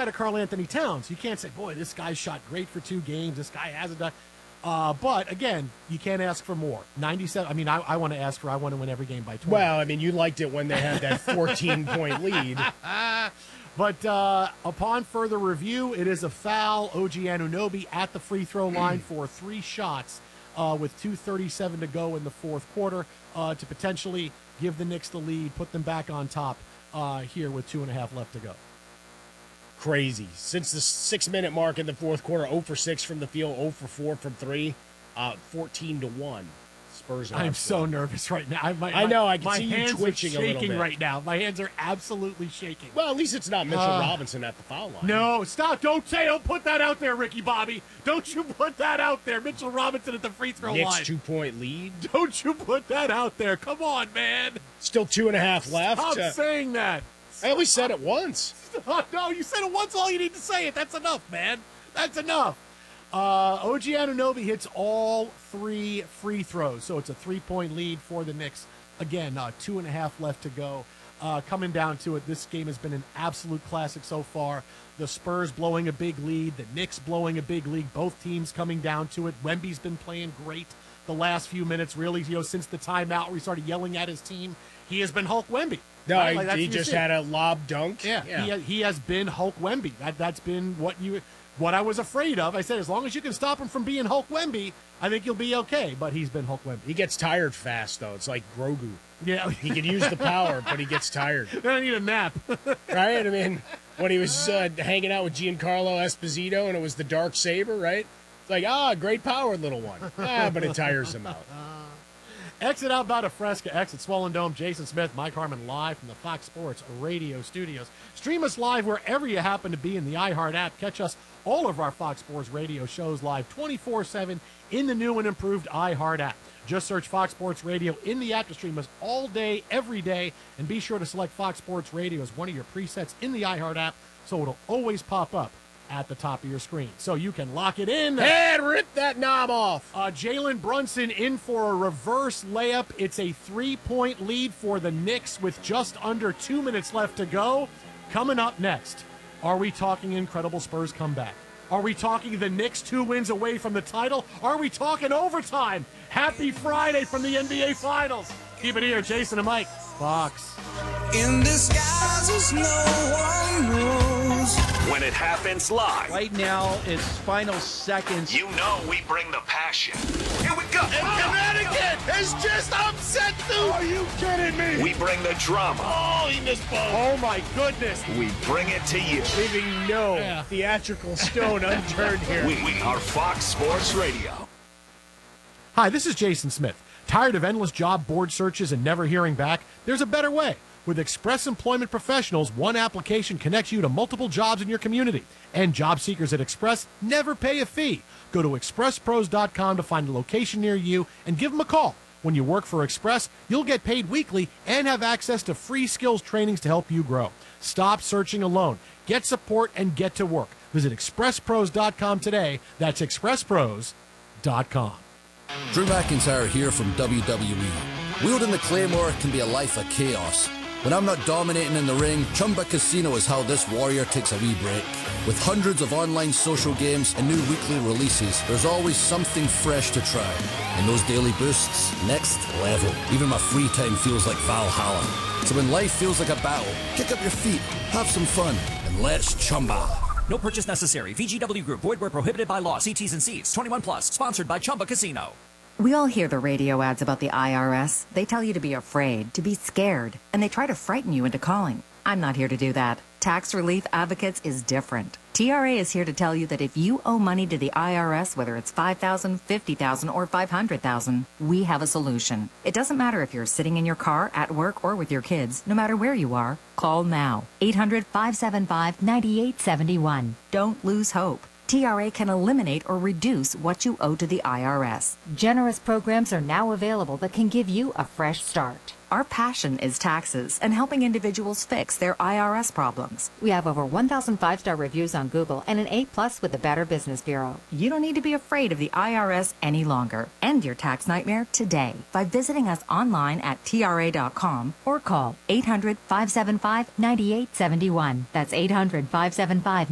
outside of Karl Anthony Towns. You can't say, boy, this guy shot great for 2 games. This guy hasn't done. But again, you can't ask for more. 97. I mean, I want to win every game by 20. Well, I mean, you liked it when they had that 14-point lead. But upon further review, it is a foul. OG Anunoby at the free throw line for 3 shots with 2:37 to go in the fourth quarter to potentially give the Knicks the lead, put them back on top here with 2.5 left to go. Crazy. Since the 6-minute mark in the fourth quarter, 0 for 6 from the field, 0 for 4 from 3, 14-1. Spurs are. I'm so nervous right now. I know. I can see you twitching a little bit. My hands are shaking right now. My hands are absolutely shaking. Well, at least it's not Mitchell Robinson at the foul line. No, stop. Don't put that out there, Ricky Bobby. Don't you put that out there. Mitchell Robinson at the free throw line. Knicks 2-point lead. Don't you put that out there. Come on, man. Still 2.5 left. Stop saying that. I only said it once. No, you said it once. All you need to say it. That's enough, man. That's enough. OG Anunoby hits all 3 free throws, so it's a 3-point lead for the Knicks. Again, 2.5 left to go. Coming down to it, this game has been an absolute classic so far. The Spurs blowing a big lead, the Knicks blowing a big lead, both teams coming down to it. Wemby's been playing great the last few minutes, really, since the timeout where he started yelling at his team. He has been Hulk Wemby. No, right? He just had a lob dunk. Yeah. He has been Hulk Wemby. That's been what I was afraid of. I said, as long as you can stop him from being Hulk Wemby, I think you'll be okay. But he's been Hulk Wemby. He gets tired fast, though. It's like Grogu. Yeah. He can use the power, but he gets tired. Then I need a nap. Right? I mean, when he was hanging out with Giancarlo Esposito and it was the Dark Saber, right? It's like, great power, little one. But it tires him out. Exit out Bada Fresca, exit Swollen Dome. Jason Smith, Mike Harmon live from the Fox Sports Radio studios. Stream us live wherever you happen to be in the iHeart app. Catch us, all of our Fox Sports Radio shows live 24/7 in the new and improved iHeart app. Just search Fox Sports Radio in the app to stream us all day, every day, and be sure to select Fox Sports Radio as one of your presets in the iHeart app so it'll always pop up at the top of your screen. So you can lock it in. And rip that knob off. Jalen Brunson in for a reverse layup. It's a 3-point lead for the Knicks with just under 2 minutes left to go. Coming up next, are we talking incredible Spurs comeback? Are we talking the Knicks 2 wins away from the title? Are we talking overtime? Happy Friday from the NBA Finals. Keep it here, Jason and Mike, Fox. In disguises no one knows. When it happens live. Right now, it's final seconds. You know we bring the passion. Here we go. And Connecticut has just upset them. Are you kidding me? We bring the drama. Oh, he missed both. Oh, my goodness. We bring it to you. Leaving no theatrical stone unturned here. We are Fox Sports Radio. Hi, this is Jason Smith. Tired of endless job board searches and never hearing back? There's a better way. With Express Employment Professionals, one application connects you to multiple jobs in your community. And job seekers at Express never pay a fee. Go to expresspros.com to find a location near you and give them a call. When you work for Express, you'll get paid weekly and have access to free skills trainings to help you grow. Stop searching alone. Get support and get to work. Visit expresspros.com today. That's expresspros.com. Drew McIntyre here from WWE. Wielding the Claymore can be a life of chaos. When I'm not dominating in the ring, Chumba Casino is how this warrior takes a wee break. With hundreds of online social games and new weekly releases, there's always something fresh to try. And those daily boosts, next level. Even my free time feels like Valhalla. So when life feels like a battle, kick up your feet, have some fun, and let's Chumba. No purchase necessary. VGW Group. Void where prohibited by law. See T's and C's. 21 plus. Sponsored by Chumba Casino. We all hear the radio ads about the IRS. They tell you to be afraid, to be scared, and they try to frighten you into calling. I'm not here to do that. Tax Relief Advocates is different. TRA is here to tell you that if you owe money to the IRS, whether it's $5,000, $50,000, or $500,000, we have a solution. It doesn't matter if you're sitting in your car, at work, or with your kids. No matter where you are, call now. 800-575-9871. Don't lose hope. TRA can eliminate or reduce what you owe to the IRS. Generous programs are now available that can give you a fresh start. Our passion is taxes and helping individuals fix their IRS problems. We have over 1,000 5-star reviews on Google and an A+ with the Better Business Bureau. You don't need to be afraid of the IRS any longer. End your tax nightmare today by visiting us online at TRA.com or call 800-575-9871. That's 800-575